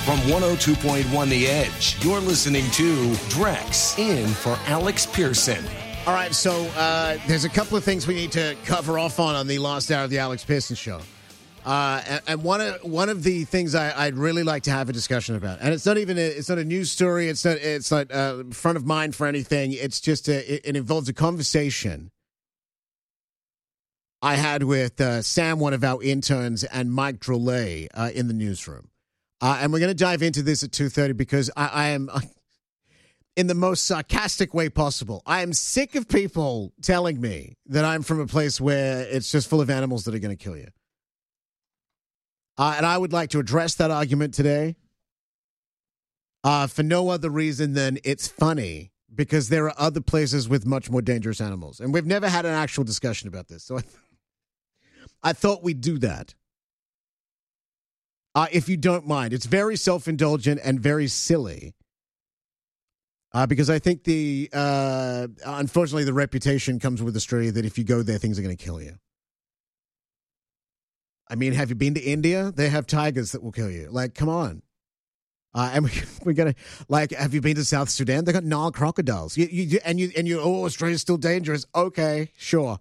From 102.1 The Edge, you're listening to Drex in for Alex Pearson. All right, so there's a couple of things we need to cover off on the last hour of the Alex Pearson Show. And one of the things I'd really like to have a discussion about, and it's not a news story, it's not front of mind for anything. It's just it involves a conversation I had with Sam, one of our interns, and Mike Drolet in the newsroom. And we're going to dive into this at 2:30 because I am, in the most sarcastic way possible, I am sick of people telling me that I'm from a place where it's just full of animals that are going to kill you. And I would like to address that argument today for no other reason than it's funny because there are other places with much more dangerous animals. And we've never had an actual discussion about this. So I thought we'd do that. If you don't mind. It's very self-indulgent and very silly. Because I think unfortunately, the reputation comes with Australia that if you go there, things are going to kill you. I mean, have you been to India? They have tigers that will kill you. Like, come on. And we're going to, like, have you been to South Sudan? They got Nile crocodiles. Australia's still dangerous. Okay, sure.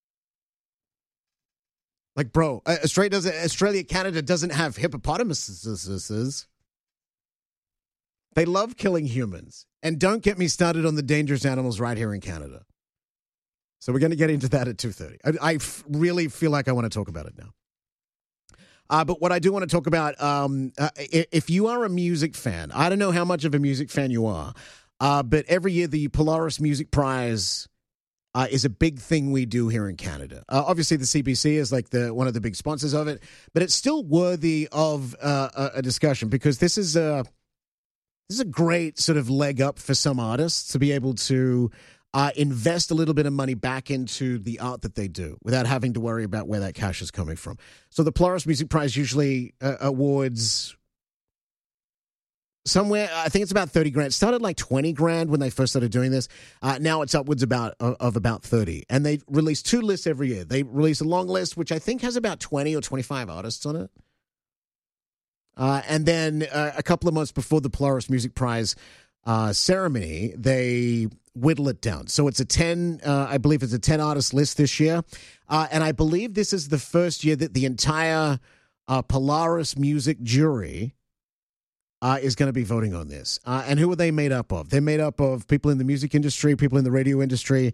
Like, bro, Canada doesn't have hippopotamuses. They love killing humans. And don't get me started on the dangerous animals right here in Canada. So we're going to get into that at 2:30. I really feel like I want to talk about it now. But what I do want to talk about, if you are a music fan, I don't know how much of a music fan you are, but every year the Polaris Music Prize is a big thing we do here in Canada. Obviously, the CBC is like one of the big sponsors of it, but it's still worthy of a discussion because this is a great sort of leg up for some artists to be able to invest a little bit of money back into the art that they do without having to worry about where that cash is coming from. So the Polaris Music Prize usually awards somewhere, I think it's about 30 grand. It started like 20 grand when they first started doing this. Now it's upwards of about 30. And they release 2 lists every year. They release a long list, which I think has about 20 or 25 artists on it. And then a couple of months before the Polaris Music Prize ceremony, they whittle it down. So it's I believe it's a 10 artist list this year. And I believe this is the first year that the entire Polaris music jury is going to be voting on this. And who are they made up of? They're made up of people in the music industry, people in the radio industry,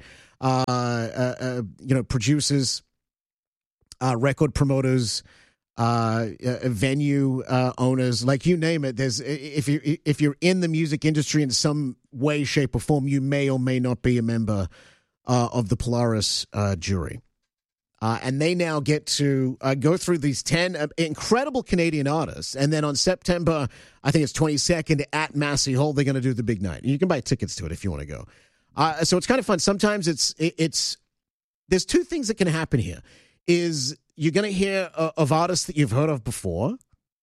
producers, record promoters, venue owners, like you name it. There's if you're in the music industry in some way, shape, or form, you may or may not be a member of the Polaris jury. And they now get to go through these 10 incredible Canadian artists. And then on September, I think it's 22nd at Massey Hall, they're going to do the big night. You can buy tickets to it if you want to go. So it's kind of fun. Sometimes there's 2 things that can happen here. Is you're going to hear of artists that you've heard of before.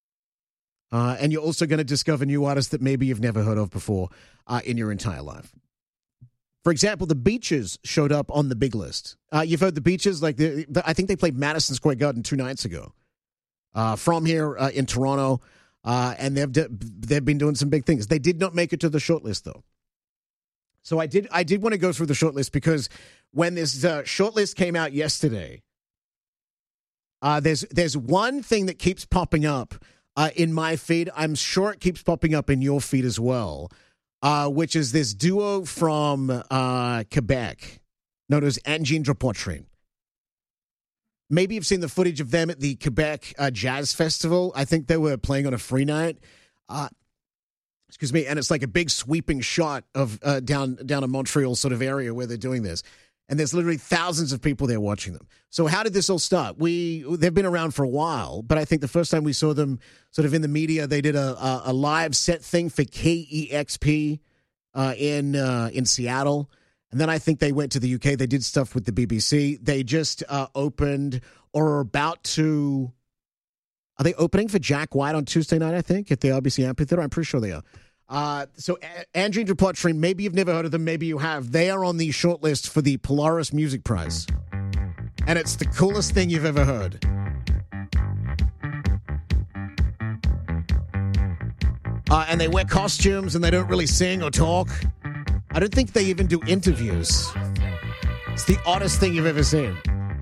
And you're also going to discover new artists that maybe you've never heard of before in your entire life. For example, the Beaches showed up on the big list. You've heard the Beaches, like I think they played Madison Square Garden 2 nights ago. From here in Toronto, and they've been doing some big things. They did not make it to the shortlist though. So I did want to go through the shortlist because when this shortlist came out yesterday, there's one thing that keeps popping up in my feed. I'm sure it keeps popping up in your feed as well. Which is this duo from Quebec, known as Engendre Poitrine. Maybe you've seen the footage of them at the Quebec Jazz Festival. I think they were playing on a free night. Excuse me, and it's like a big sweeping shot of down a Montreal sort of area where they're doing this. And there's literally thousands of people there watching them. So how did this all start? They've been around for a while, but I think the first time we saw them sort of in the media, they did a live set thing for KEXP in Seattle. And then I think they went to the UK. They did stuff with the BBC. They just opened or are about to... Are they opening for Jack White on Tuesday night, I think, at the RBC Amphitheater? I'm pretty sure they are. So Engendre Poitrine, maybe you've never heard of them, maybe you have. They are on the shortlist for the Polaris Music Prize. And it's the coolest thing you've ever heard. And they wear costumes and they don't really sing or talk. I don't think they even do interviews. It's the oddest thing you've ever seen.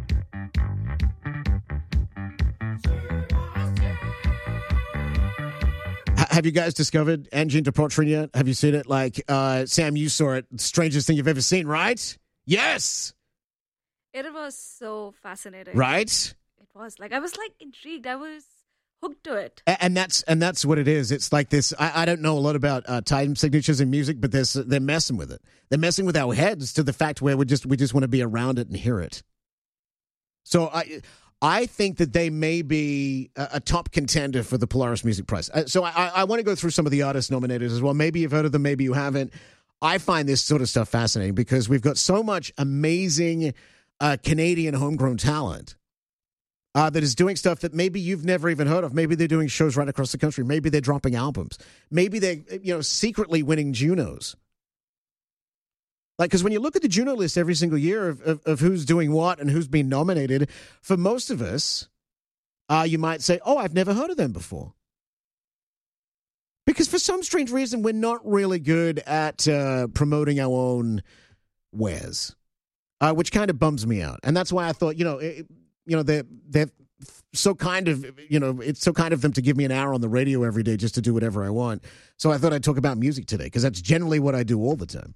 Have you guys discovered Engine to Portrait yet? Have you seen it? Like, Sam, you saw it. Strangest thing you've ever seen, right? Yes. It was so fascinating. Right? It was. Like, I was, like, intrigued. I was hooked to it. And that's what it is. It's like this. I don't know a lot about time signatures in music, but they're messing with it. They're messing with our heads to the fact where we just want to be around it and hear it. So I think that they may be a top contender for the Polaris Music Prize. So I want to go through some of the artists nominated as well. Maybe you've heard of them, maybe you haven't. I find this sort of stuff fascinating because we've got so much amazing Canadian homegrown talent that is doing stuff that maybe you've never even heard of. Maybe they're doing shows right across the country. Maybe they're dropping albums. Maybe they're secretly winning Junos. Like, because when you look at the Juno list every single year of who's doing what and who's been nominated, for most of us, you might say, oh, I've never heard of them before. Because for some strange reason, we're not really good at promoting our own wares, which kind of bums me out. And that's why I thought, they're so kind of, it's so kind of them to give me an hour on the radio every day just to do whatever I want. So I thought I'd talk about music today, because that's generally what I do all the time.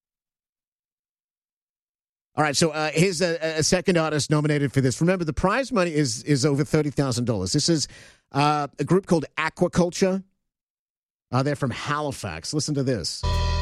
All right, so here's a second artist nominated for this. Remember, the prize money is over $30,000. This is a group called Aquaculture. They're from Halifax. Listen to this.